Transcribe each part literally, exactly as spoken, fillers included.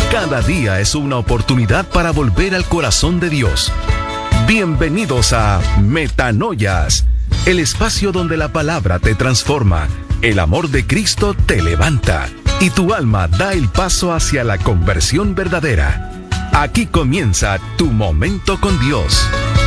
Cada día es una oportunidad para volver al corazón de Dios. Bienvenidos a Metanoias, el espacio donde la palabra te transforma, el amor de Cristo te levanta y tu alma da el paso hacia la conversión verdadera. Aquí comienza tu momento con Dios.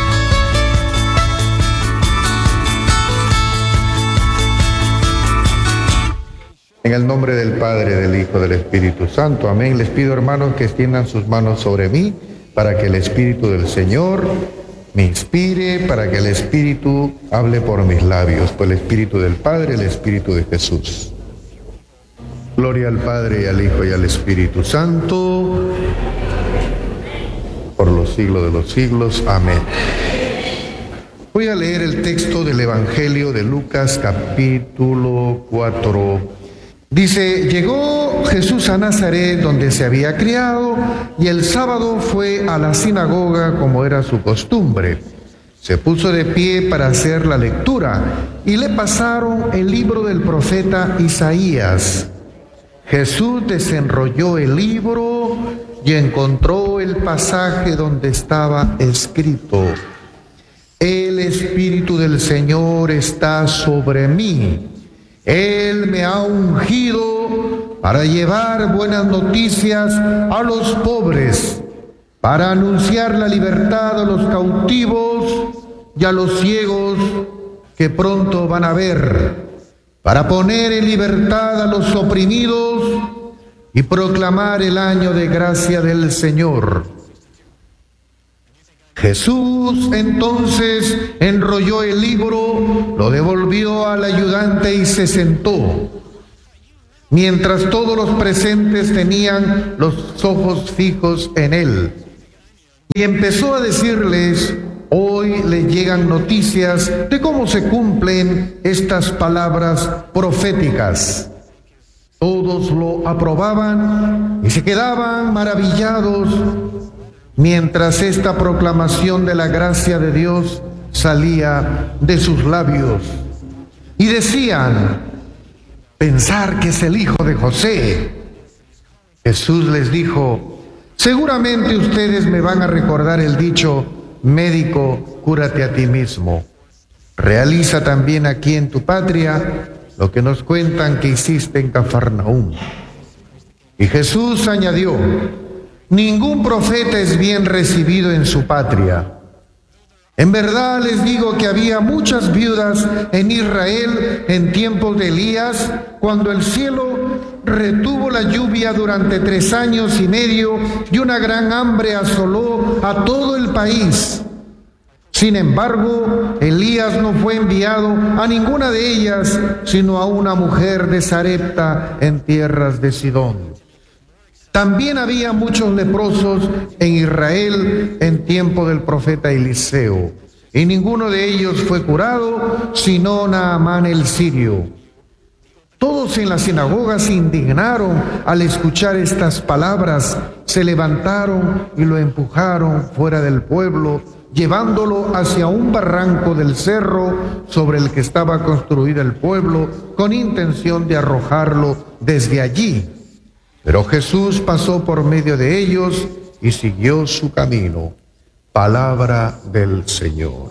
En el nombre del Padre, del Hijo, del Espíritu Santo. Amén. Les pido, hermanos, que extiendan sus manos sobre mí para que el Espíritu del Señor me inspire, para que el Espíritu hable por mis labios, por el Espíritu del Padre, el Espíritu de Jesús. Gloria al Padre, y al Hijo, y al Espíritu Santo, por los siglos de los siglos. Amén. Voy a leer el texto del Evangelio de Lucas, capítulo cuatro. Dice: llegó Jesús a Nazaret, donde se había criado, y el sábado fue a la sinagoga como era su costumbre. Se puso de pie para hacer la lectura, y le pasaron el libro del profeta Isaías. Jesús desenrolló el libro y encontró el pasaje donde estaba escrito: el Espíritu del Señor está sobre mí. Él me ha ungido para llevar buenas noticias a los pobres, para anunciar la libertad a los cautivos y a los ciegos que pronto van a ver, para poner en libertad a los oprimidos y proclamar el año de gracia del Señor. Jesús entonces enrolló el libro, lo devolvió al ayudante y se sentó, mientras todos los presentes tenían los ojos fijos en él. Y empezó a decirles: hoy les llegan noticias de cómo se cumplen estas palabras proféticas. Todos lo aprobaban y se quedaban maravillados mientras esta proclamación de la gracia de Dios salía de sus labios. Y decían: pensar que es el hijo de José. Jesús les dijo: seguramente ustedes me van a recordar el dicho: médico, cúrate a ti mismo. Realiza también aquí en tu patria lo que nos cuentan que hiciste en Cafarnaúm. Y Jesús añadió: ningún profeta es bien recibido en su patria. En verdad les digo que había muchas viudas en Israel en tiempos de Elías, cuando el cielo retuvo la lluvia durante tres años y medio y una gran hambre asoló a todo el país. Sin embargo, Elías no fue enviado a ninguna de ellas, sino a una mujer de Sarepta en tierras de Sidón. También había muchos leprosos en Israel en tiempo del profeta Eliseo, y ninguno de ellos fue curado, sino Naamán el sirio. Todos en la sinagoga se indignaron al escuchar estas palabras, se levantaron y lo empujaron fuera del pueblo, llevándolo hacia un barranco del cerro sobre el que estaba construido el pueblo, con intención de arrojarlo desde allí. Pero Jesús pasó por medio de ellos y siguió su camino. Palabra del Señor.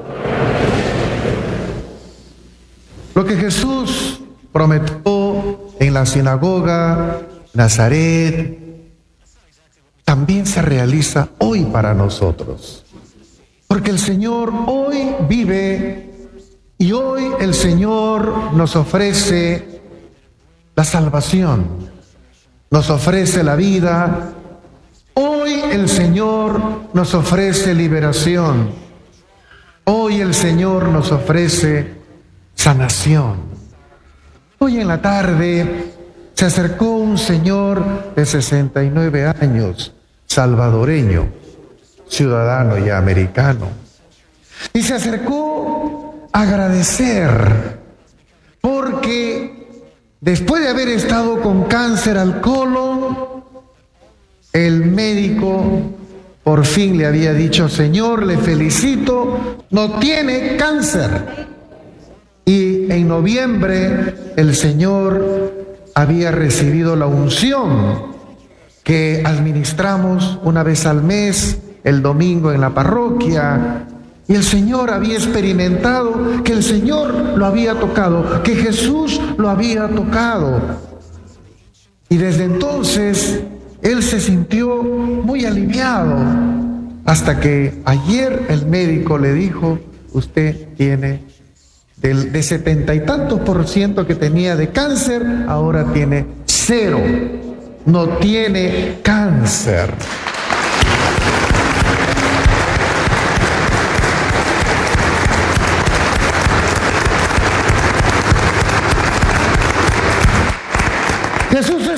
Lo que Jesús prometió en la sinagoga Nazaret también se realiza hoy para nosotros. Porque el Señor hoy vive y hoy el Señor nos ofrece la salvación. Nos ofrece la vida. Hoy el Señor nos ofrece liberación. Hoy el Señor nos ofrece sanación. Hoy en la tarde se acercó un señor de sesenta y nueve años, salvadoreño, ciudadano y americano, y se acercó a agradecer porque después de haber estado con cáncer al colon, el médico por fin le había dicho: Señor, le felicito, no tiene cáncer. Y en noviembre el Señor había recibido la unción que administramos una vez al mes, el domingo en la parroquia. Y el Señor había experimentado que el Señor lo había tocado, que Jesús lo había tocado. Y desde entonces él se sintió muy aliviado, hasta que ayer el médico le dijo: usted tiene del, de setenta y tantos por ciento que tenía de cáncer, ahora tiene cero, no tiene cáncer. Jesús